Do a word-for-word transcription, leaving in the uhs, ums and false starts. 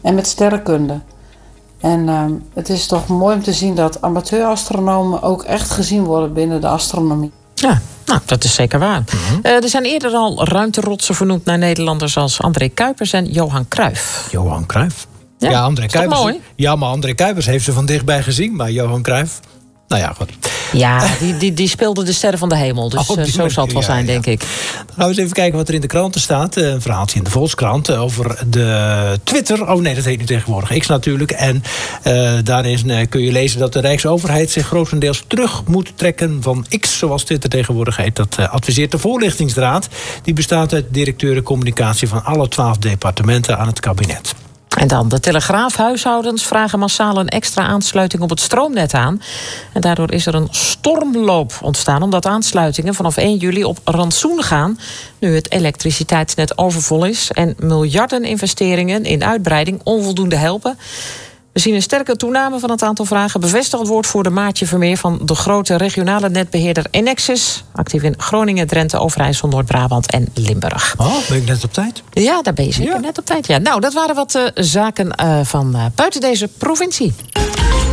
en met sterrenkunde. En uh, het is toch mooi om te zien dat amateurastronomen ook echt gezien worden binnen de astronomie. Ja, nou, dat is zeker waar. Mm-hmm. Uh, er zijn eerder al ruimterotsen vernoemd naar Nederlanders als André Kuipers en Johan Cruijff. Johan Cruijff? Ja, ja André Kuipers. Mooi? Ja, maar André Kuipers heeft ze van dichtbij gezien, maar Johan Cruijff... Nou ja, goed. Ja, die, die, die speelde de sterren van de hemel. Dus oh, uh, zo zal het wel ja, zijn, ja. denk ik. Dan gaan we eens even kijken wat er in de kranten staat. Een verhaaltje in de Volkskrant over de Twitter. Oh nee, dat heet nu tegenwoordig X natuurlijk. En uh, daarin uh, kun je lezen dat de Rijksoverheid zich grotendeels terug moet trekken van X, zoals Twitter tegenwoordig heet. Dat uh, adviseert de voorlichtingsraad. Die bestaat uit directeuren communicatie van alle twaalf departementen aan het kabinet. En dan, de telegraafhuishoudens vragen massaal een extra aansluiting op het stroomnet aan. En daardoor is er een stormloop ontstaan, omdat aansluitingen vanaf één juli op rantsoen gaan, nu het elektriciteitsnet overvol is en miljarden investeringen in uitbreiding onvoldoende helpen. We zien een sterke toename van het aantal vragen. Bevestigend woordvoerder Maartje Vermeer van de grote regionale netbeheerder Enexis. Actief in Groningen, Drenthe, Overijssel, Noord-Brabant en Limburg. Oh, ben ik net op tijd? Ja, daar ben je zeker ja. net op tijd. Ja. Nou, dat waren wat uh, zaken uh, van uh, buiten deze provincie.